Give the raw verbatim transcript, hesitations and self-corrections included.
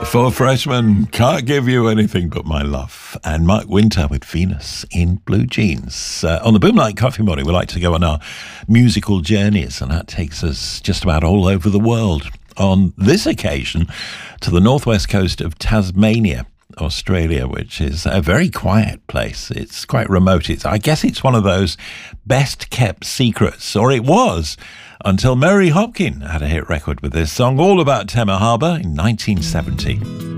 For Freshman, Can't Give You Anything But My Love, and Mike Winter with Venus in Blue Jeans. Uh, on the Boomlight Coffee Morning, we like to go on our musical journeys, and that takes us just about all over the world. On this occasion, to the northwest coast of Tasmania, Australia, which is a very quiet place. It's quite remote. It's, I guess it's one of those best kept secrets, or it was, until Mary Hopkin had a hit record with this song all about Tema Harbour in nineteen seventy.